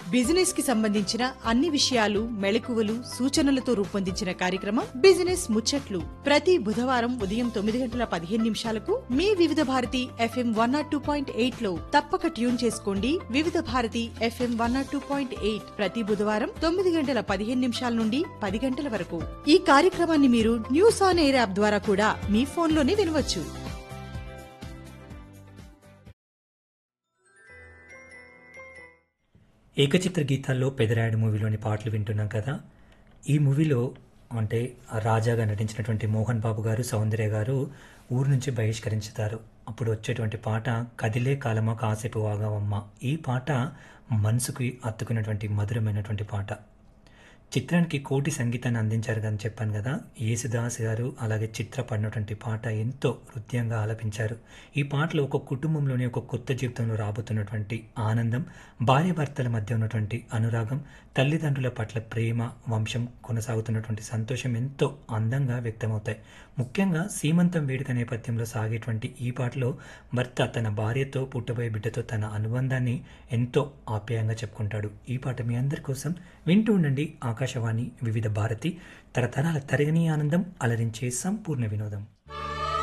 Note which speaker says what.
Speaker 1: Business కి సంబంధించిన అన్ని విషయాలు, మెళకువలు, సూచనలతో రూపొందించిన కార్యక్రమం బిజినెస్ ముచ్చట్లు. ప్రతి బుధవారం ఉదయం 9:15 మీ వివిధ భారతి FM 102.8 లో తప్పక ట్యూన్ చేసుకోండి. వివిధ భారతి FM 102.8 ప్రతి బుధవారం 9:15 నుండి 10 గంటల వరకు. ఈ కార్యక్రమాన్ని మీరు న్యూస్ ఆన్ ఎయిర్ యాప్ ద్వారా కూడా మీ ఫోన్లోనే వినవచ్చు.
Speaker 2: ఏకచిత్ర గీతాల్లో పెదరాయుడు మూవీలోని పాటలు వింటున్నాం కదా. ఈ మూవీలో అంటే రాజాగా నటించినటువంటి మోహన్ బాబు గారు, సౌందర్య గారు ఊరు నుంచి బహిష్కరించుతారు. అప్పుడు వచ్చేటువంటి పాట కదిలే కాలమా కాసేపు వాగావమ్మ. ఈ పాట మనసుకి హత్తుకున్నటువంటి మధురమైనటువంటి పాట. చిత్రానికి కోటి సంగీతాన్ని అందించారు అని చెప్పాను కదా. యేసుదాస్ గారు అలాగే చిత్ర పడినటువంటి పాట ఎంతో హృదయంగా ఆలపించారు. ఈ పాటలో ఒక కుటుంబంలోని ఒక కొత్త జీవితంలో రాబోతున్నటువంటి ఆనందం, భార్యాభర్తల మధ్య ఉన్నటువంటి అనురాగం, తల్లిదండ్రుల పట్ల ప్రేమ, వంశం కొనసాగుతున్నటువంటి సంతోషం ఎంతో అందంగా వ్యక్తమవుతాయి. ముఖ్యంగా సీమంతం వేడుక నేపథ్యంలో సాగేటువంటి ఈ పాటలో భర్త తన భార్యతో, పుట్టబోయే బిడ్డతో తన అనుబంధాన్ని ఎంతో ఆప్యాయంగా చెప్పుకుంటాడు. ఈ పాట మీ అందరి కోసం వింటూ ఉండండి. ఆకాశవాణి వివిధ భారతి, తరతరాల తరగని ఆనందం, అలరించే సంపూర్ణ వినోదం.